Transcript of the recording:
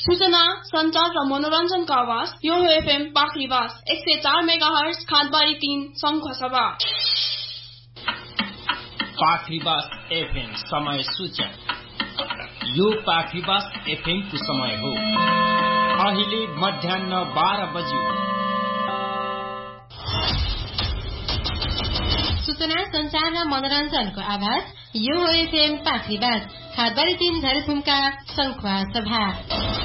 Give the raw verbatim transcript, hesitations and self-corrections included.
सूचना, सञ्चार र मनोरञ्जनको आवाज यो हो एफएम पाखरीबास एक सय चार मेगाहर्ज खादबारी तीन शङ्खसभा। पाखरीबास एफएम समय सूचक। यो पाखरीबास एफएम को समय हो अहिले मध्याह्न बाह्र बज्यो। सूचना, सञ्चार र मनोरञ्जनको आवाज यो हो एफएम पाखरीबास खादबारी तीन झरेथुमका शङ्खसभा।